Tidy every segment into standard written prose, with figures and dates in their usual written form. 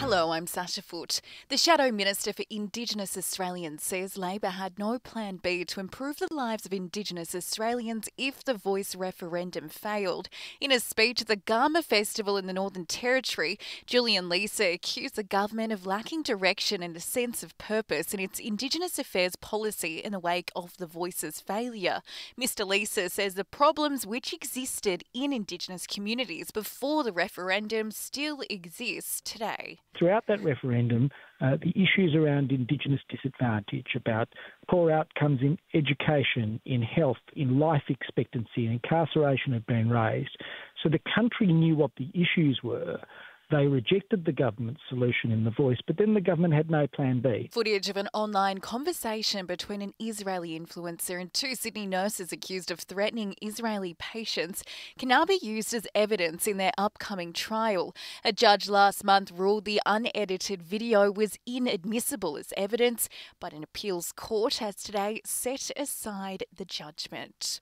Hello, I'm Sasha Foote. The Shadow Minister for Indigenous Australians says Labor had no plan B to improve the lives of Indigenous Australians if the Voice referendum failed. In a speech at the Garma Festival in the Northern Territory, Julian Leeser accused the government of lacking direction and a sense of purpose in its Indigenous affairs policy in the wake of the Voice's failure. Mr Leeser says the problems which existed in Indigenous communities before the referendum still exist today. Throughout that referendum, the issues around Indigenous disadvantage, about poor outcomes in education, in health, in life expectancy and incarceration have been raised. So the country knew what the issues were. They rejected the government's solution in the Voice, but then the government had no plan B. Footage of an online conversation between an Israeli influencer and two Sydney nurses accused of threatening Israeli patients can now be used as evidence in their upcoming trial. A judge last month ruled the unedited video was inadmissible as evidence, but an appeals court has today set aside the judgment.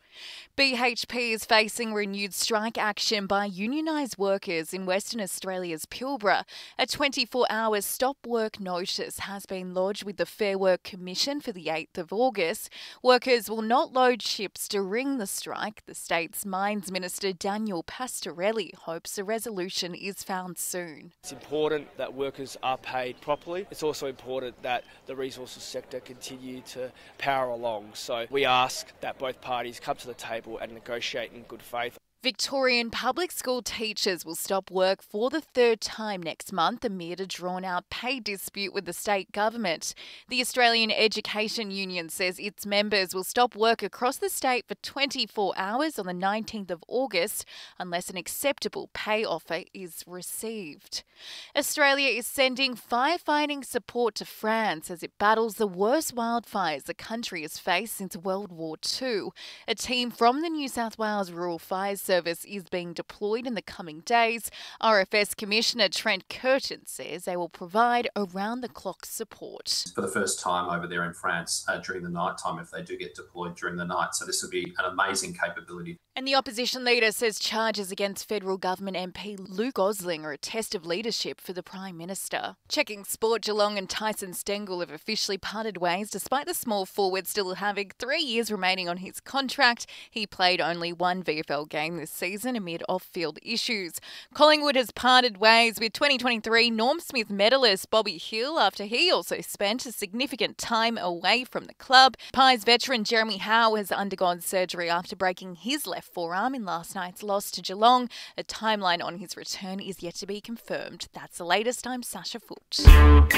BHP is facing renewed strike action by unionised workers in Western Australia's Pilbara. A 24-hour stop work notice has been lodged with the Fair Work Commission for the 8th of August. Workers will not load ships during the strike. The state's Mines Minister Daniel Pastorelli hopes a resolution is found soon. It's important that workers are paid properly. It's also important that the resources sector continue to power along. So we ask that both parties come to the table and negotiate in good faith. Victorian public school teachers will stop work for the third time next month amid a drawn-out pay dispute with the state government. The Australian Education Union says its members will stop work across the state for 24 hours on the 19th of August unless an acceptable pay offer is received. Australia is sending firefighting support to France as it battles the worst wildfires the country has faced since World War II. A team from the New South Wales Rural Fire Service is being deployed in the coming days. RFS Commissioner Trent Curtin says they will provide around-the-clock support. For the first time over there in France during the night time if they do get deployed during the night. So this will be an amazing capability. And the opposition leader says charges against federal government MP Lou Gosling are a test of leadership for the Prime Minister. Checking sport, Geelong and Tyson Stengel have officially parted ways despite the small forward still having 3 years remaining on his contract. He played only one VFL game this season amid off-field issues. Collingwood has parted ways with 2023 Norm Smith medalist Bobby Hill after he also spent a significant time away from the club. Pies veteran Jeremy Howe has undergone surgery after breaking his left forearm in last night's loss to Geelong. A timeline on his return is yet to be confirmed. That's the latest. I'm Sasha Foote.